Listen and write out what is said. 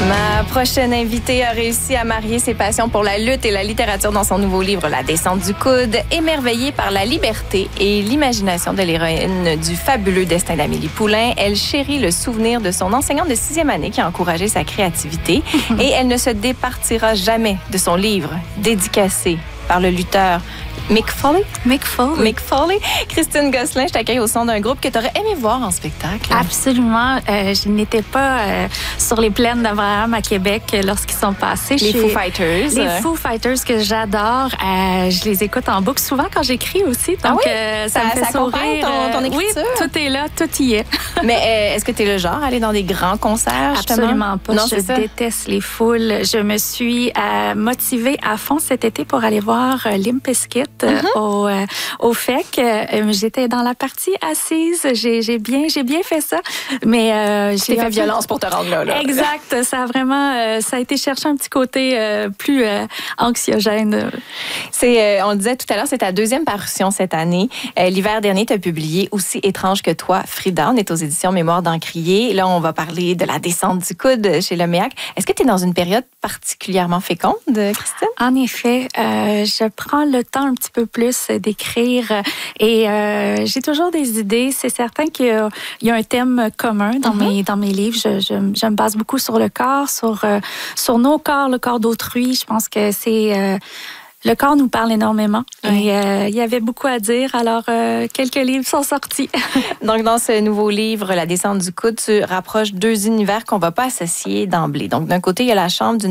Ma prochaine invitée a réussi à marier ses passions pour la lutte et la littérature dans son nouveau livre La descente du coude, émerveillée par la liberté et l'imagination de l'héroïne du fabuleux destin d'Amélie Poulain. Elle chérit le souvenir de son enseignante de 6e année qui a encouragé sa créativité et elle ne se départira jamais de son livre dédicacé par le lutteur Mick Foley. Christine Gosselin, je t'accueille au sein d'un groupe que tu aurais aimé voir en spectacle. Absolument. Je n'étais pas sur les plaines d'Abraham à Québec lorsqu'ils sont passés. Les Foo Fighters. Les Foo Fighters que j'adore. Je les écoute en boucle souvent quand j'écris aussi. Donc, ça me fait sourire. Ton écriture? Oui, tout est là, tout y est. Mais est-ce que tu es le genre à aller dans des grands concerts, justement? Absolument pas. Non, je déteste les foules. Je me suis motivée à fond cet été pour aller voir Limp Bizkit au FEC. J'étais dans la partie assise. J'ai bien fait ça. Mais j'ai fait violence pour te rendre là. Exact. Ça a vraiment, ça a été chercher un petit côté plus anxiogène. On le disait tout à l'heure, c'est ta 2e parution cette année. L'hiver dernier, tu as publié Aussi étrange que toi, Frida. On est aux éditions Mémoire d'Encrier. Là, on va parler de La descente du coude chez Leméac. Est-ce que tu es dans une période particulièrement féconde, Christine? En effet, je prends le temps un petit peu plus d'écrire et j'ai toujours des idées. C'est certain qu'il y a un thème commun dans mes livres. Je me base beaucoup sur le corps, sur nos corps, le corps d'autrui. Je pense que c'est... le corps nous parle énormément et il y avait beaucoup à dire. Alors, quelques livres sont sortis. Donc, dans ce nouveau livre, La descente du coude, tu rapproches 2 univers qu'on ne va pas associer d'emblée. Donc, d'un côté, il y a la chambre d'une